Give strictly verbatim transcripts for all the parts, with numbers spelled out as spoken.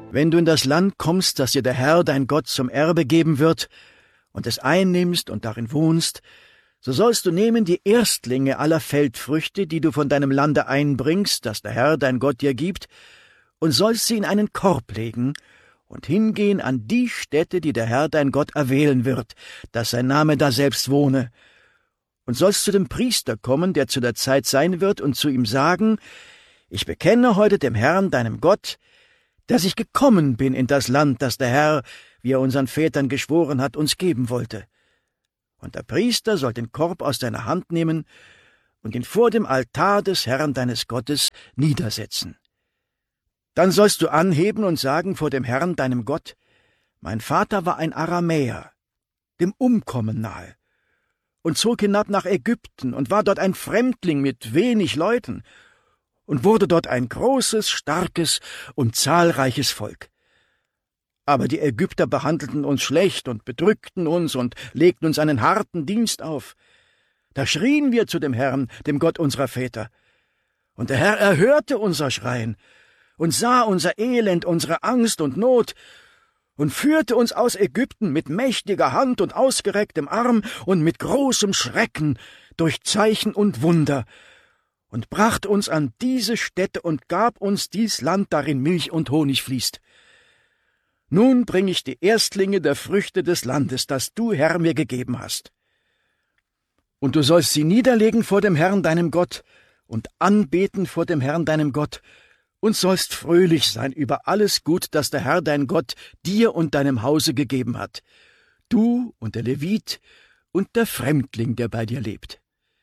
Wenn du in das Land kommst, das dir der Herr, dein Gott, zum Erbe geben wird, und es einnimmst und darin wohnst, so sollst du nehmen die Erstlinge aller Feldfrüchte, die du von deinem Lande einbringst, das der Herr, dein Gott, dir gibt, und sollst sie in einen Korb legen und hingehen an die Stätte, die der Herr, dein Gott, erwählen wird, dass sein Name daselbst wohne, und sollst zu dem Priester kommen, der zu der Zeit sein wird, und zu ihm sagen: Ich bekenne heute dem Herrn, deinem Gott, dass ich gekommen bin in das Land, das der Herr, wie er unseren Vätern geschworen hat, uns geben wollte. Und der Priester soll den Korb aus deiner Hand nehmen und ihn vor dem Altar des Herrn deines Gottes niedersetzen. Dann sollst du anheben und sagen vor dem Herrn, deinem Gott: Mein Vater war ein Aramäer, dem Umkommen nahe, und zog hinab nach Ägypten und war dort ein Fremdling mit wenig Leuten und wurde dort ein großes, starkes und zahlreiches Volk. Aber die Ägypter behandelten uns schlecht und bedrückten uns und legten uns einen harten Dienst auf. Da schrien wir zu dem Herrn, dem Gott unserer Väter. Und der Herr erhörte unser Schreien und sah unser Elend, unsere Angst und Not und führte uns aus Ägypten mit mächtiger Hand und ausgerecktem Arm und mit großem Schrecken durch Zeichen und Wunder und brachte uns an diese Stätte und gab uns dies Land, darin Milch und Honig fließt. Nun bringe ich die Erstlinge der Früchte des Landes, das du, Herr, mir gegeben hast. Und du sollst sie niederlegen vor dem Herrn, deinem Gott, und anbeten vor dem Herrn, deinem Gott, und sollst fröhlich sein über alles Gut, das der Herr, dein Gott, dir und deinem Hause gegeben hat, du und der Levit und der Fremdling, der bei dir lebt.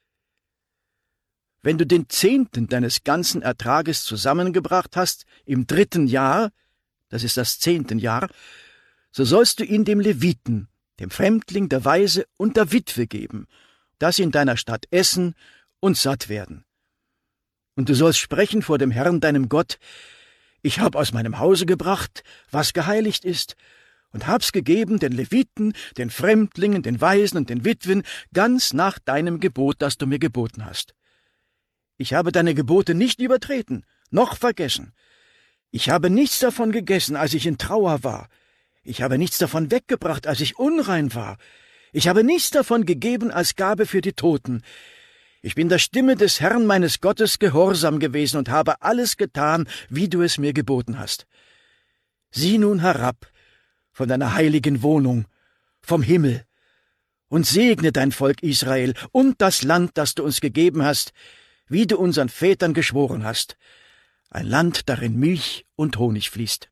Wenn du den Zehnten deines ganzen Ertrages zusammengebracht hast, im dritten Jahr, das ist das zehnten Jahr, so sollst du ihn dem Leviten, dem Fremdling, der Waise und der Witwe geben, dass sie in deiner Stadt essen und satt werden. Und du sollst sprechen vor dem Herrn, deinem Gott: Ich hab aus meinem Hause gebracht, was geheiligt ist, und hab's gegeben den Leviten, den Fremdlingen, den Waisen und den Witwen, ganz nach deinem Gebot, das du mir geboten hast. Ich habe deine Gebote nicht übertreten, noch vergessen. Ich habe nichts davon gegessen, als ich in Trauer war. Ich habe nichts davon weggebracht, als ich unrein war. Ich habe nichts davon gegeben als Gabe für die Toten. Ich bin der Stimme des Herrn meines Gottes gehorsam gewesen und habe alles getan, wie du es mir geboten hast. Sieh nun herab von deiner heiligen Wohnung, vom Himmel, und segne dein Volk Israel und das Land, das du uns gegeben hast, wie du unseren Vätern geschworen hast, ein Land, darin Milch und Honig fließt.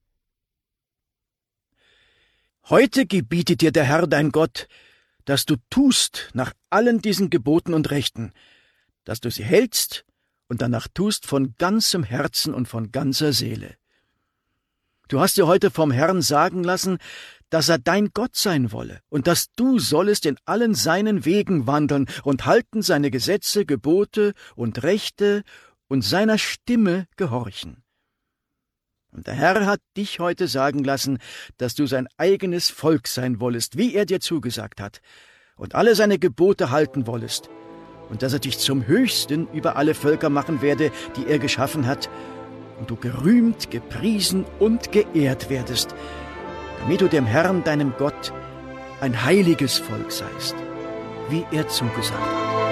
Heute gebietet dir der Herr, dein Gott, dass du tust nach allen diesen Geboten und Rechten, dass du sie hältst und danach tust von ganzem Herzen und von ganzer Seele. Du hast dir heute vom Herrn sagen lassen, dass er dein Gott sein wolle und dass du sollest in allen seinen Wegen wandeln und halten seine Gesetze, Gebote und Rechte und seiner Stimme gehorchen. Und der Herr hat dich heute sagen lassen, dass du sein eigenes Volk sein wollest, wie er dir zugesagt hat, und alle seine Gebote halten wollest, und dass er dich zum Höchsten über alle Völker machen werde, die er geschaffen hat, und du gerühmt, gepriesen und geehrt werdest, damit du dem Herrn, deinem Gott, ein heiliges Volk seist, wie er zugesagt hat.